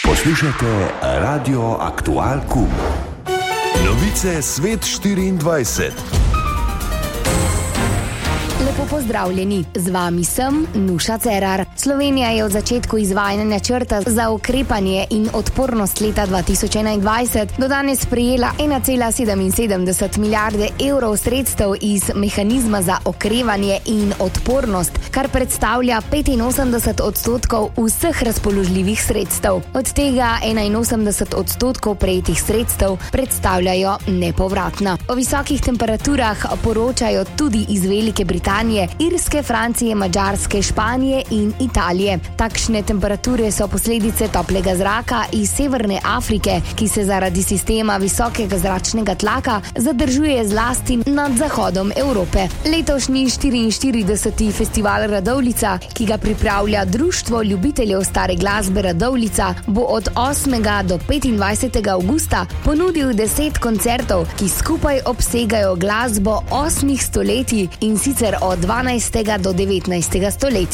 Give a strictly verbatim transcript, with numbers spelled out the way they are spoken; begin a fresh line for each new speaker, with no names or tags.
Poslušajte Radio Aktual Kum. Novice Svet štiriindvajset.
Lepo pozdravljeni, z vami sem Nuša Cerar. Slovenija je od začetku izvajanja načrta za ukrepanje in odpornost leta dva tisoč enaindvajset do danes prejela ena cela sedeminsedemdeset milijarde evrov sredstev iz mehanizma za okrevanje in odpornost, kar predstavlja petinosemdeset odstotkov vseh razpoložljivih sredstev. Od tega enainosemdeset odstotkov prejetih sredstev predstavljajo nepovratna. O visokih temperaturah poročajo tudi iz Velike Britanije, Irske, Francije, Madžarske, Španije in Italije. Takšne temperature so posledice toplega zraka iz Severne Afrike, ki se zaradi sistema visokega zračnega tlaka zadržuje zlasti nad zahodom Evrope. Letošnji štiriinštirideseti festival Radovljica, ki ga pripravlja Društvo ljubiteljev stare glasbe Radovljica, bo od osmega do petindvajsetega avgusta ponudil deset koncertov, ki skupaj obsegajo glasbo osmih stoletij, in sicer od dvanajstega do devetnajstega stoletja.